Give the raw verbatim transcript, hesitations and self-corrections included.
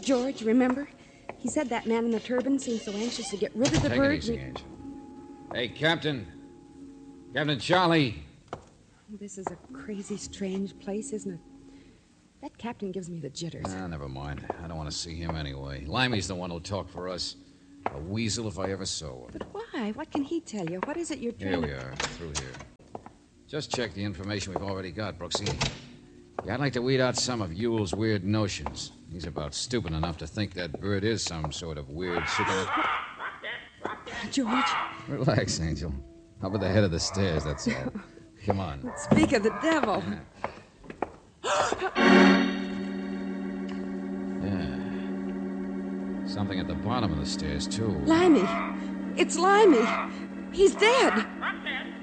George, remember? He said that man in the turban seemed so anxious to get rid of the Take bird. it easy, Angel. Hey, Captain. Captain Charlie. This is a crazy, strange place, isn't it? That captain gives me the jitters. Ah, never mind. I don't want to see him anyway. Limey's the one who'll talk for us. A weasel if I ever saw one. But why? What can he tell you? What is it you're trying Here to... we are, through here. Just check the information we've already got, Brooksy. Yeah, I'd like to weed out some of Yule's weird notions. He's about stupid enough to think that bird is some sort of weird super... George. Relax, Angel. Up at the head of the stairs, that's all. Come on. Speak of the devil. Yeah. Something at the bottom of the stairs, too. Limey. It's Limey. He's dead.